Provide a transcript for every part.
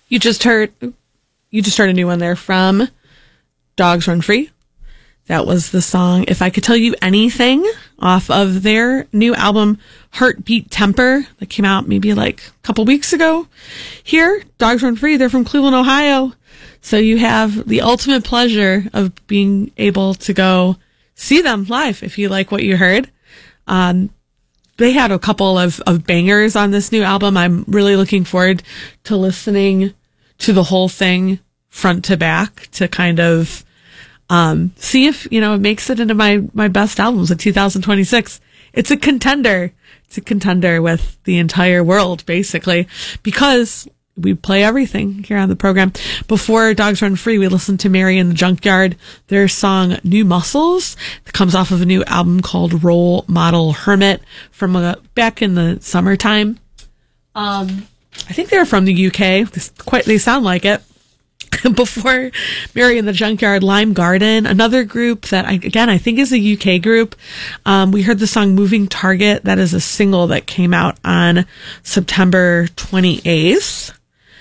You just heard a new one there from Dogs Run Free. That was the song If I Could Tell You Anything off of their new album Heartbeat Temper that came out maybe like a couple weeks ago. Here, Dogs Run Free, they're from Cleveland, Ohio. So you have the ultimate pleasure of being able to go see them live if you like what you heard. They had a couple of bangers on this new album. I'm really looking forward to listening to the whole thing front to back to kind of see if, it makes it into my best albums of 2026. It's a contender. It's a contender with the entire world, basically, because we play everything here on the program. Before Dogs Run Free, we listened to Mary in the Junkyard, their song New Muscles. That comes off of a new album called Role Model Hermit from back in the summertime. I think they're from the UK. They sound like it. Before Mary in the Junkyard, Lime Garden, another group that I think is a UK group. We heard the song Moving Target. That is a single that came out on September 28th.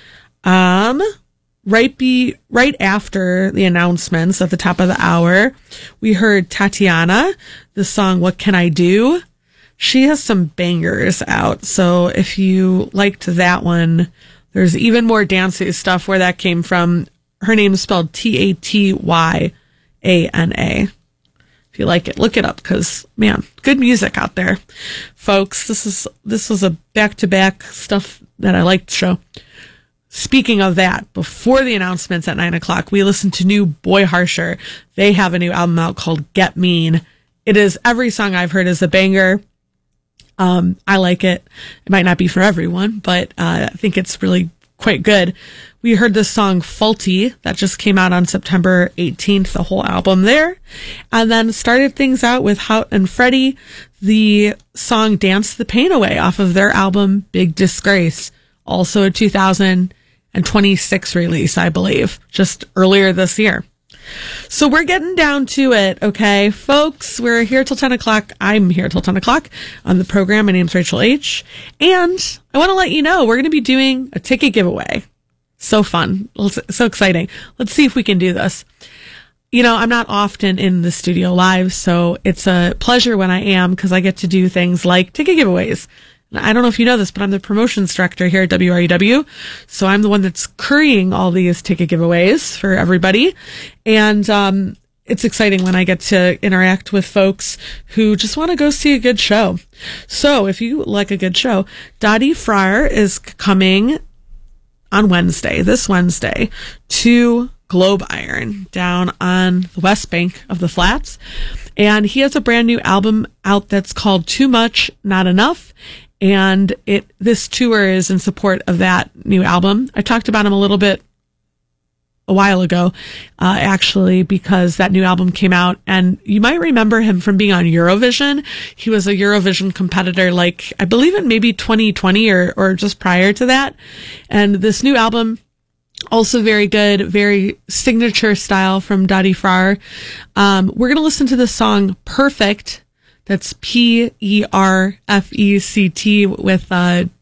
Right after the announcements at the top of the hour, we heard Tatiana, the song What Can I Do? She has some bangers out. So if you liked that one, there's even more dancey stuff where that came from. Her name is spelled Tatyana. If you like it, look it up because, man, good music out there. Folks, this was a back-to-back stuff that I like to show. Speaking of that, before the announcements at 9 o'clock, we listened to new Boy Harsher. They have a new album out called Get Mean. It is, every song I've heard is a banger. I like it. It might not be for everyone, but I think it's really quite good. We heard this song Faulty that just came out on September 18th, the whole album there. And then started things out with Hout and Freddie, the song Dance the Pain Away off of their album Big Disgrace. Also a 2026 release, I believe, just earlier this year. So we're getting down to it, okay, folks? We're here till 10 o'clock. I'm here till 10 o'clock on the program. My name's Rachel H. And I want to let you know we're going to be doing a ticket giveaway. So fun. So exciting. Let's see if we can do this. I'm not often in the studio live, so it's a pleasure when I am because I get to do things like ticket giveaways. I don't know if you know this, but I'm the promotions director here at WRUW. So I'm the one that's currying all these ticket giveaways for everybody. And it's exciting when I get to interact with folks who just want to go see a good show. So if you like a good show, Dottie Fryer is coming on this Wednesday, to Globe Iron down on the West Bank of the Flats. And he has a brand new album out that's called Too Much, Not Enough. And this tour is in support of that new album. I talked about him a little bit a while ago, actually, because that new album came out, and you might remember him from being on Eurovision. He was a Eurovision competitor, like, I believe in maybe 2020 or just prior to that. And this new album, also very good, very signature style from Dottie Fryer. We're going to listen to the song Perfect. That's Perfect with